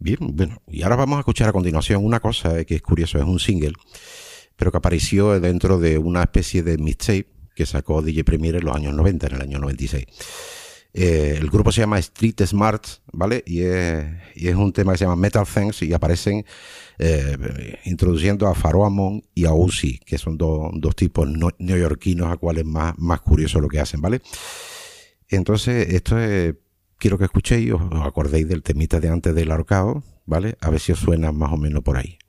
Bien, bueno, y ahora vamos a escuchar a continuación una cosa que es curioso, es un single, pero que apareció dentro de una especie de mixtape que sacó DJ Premier en los años 90, en el año 96. El grupo se llama Street Smart, ¿vale? Y es un tema que se llama Metal Thanks y aparecen introduciendo a Pharoah Monch y a Uzi, que son dos tipos neoyorquinos a cuales más curioso lo que hacen, ¿vale? Entonces, esto es, quiero que escuchéis y os acordéis del temita de antes del ahorcado, ¿vale? A ver si os suena más o menos por ahí.